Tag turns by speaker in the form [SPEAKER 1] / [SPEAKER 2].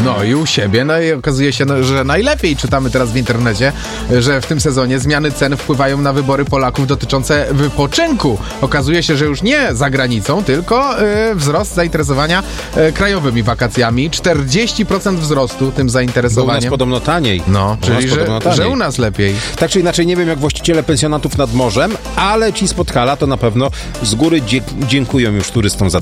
[SPEAKER 1] No i u siebie, no i okazuje się, że najlepiej. Czytamy teraz w internecie, że w tym sezonie zmiany cen wpływają na wybory Polaków dotyczące wypoczynku. Okazuje się, że już nie za granicą, tylko wzrost zainteresowania krajowymi wakacjami. 40% wzrostu tym zainteresowaniem.
[SPEAKER 2] Bo u nas podobno taniej.
[SPEAKER 1] No, czyli że u nas lepiej.
[SPEAKER 2] Tak czy inaczej, nie wiem jak właściciele pensjonatów nad morzem, ale ci z Podhala to na pewno z góry dziękują już turystom za